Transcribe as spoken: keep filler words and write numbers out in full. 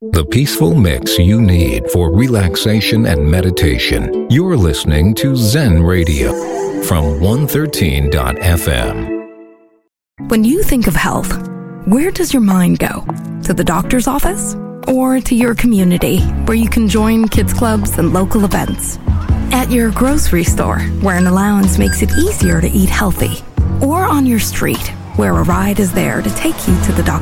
The peaceful mix you need for relaxation and meditation. You're listening to Zen Radio from one thirteen dot f m. When you think of health, where does your mind go? To the doctor's office? Or to your community, where you can join kids clubs and local events? At your grocery store, where an allowance makes it easier to eat healthy? Or on your street, where a ride is there to take you to the doctor?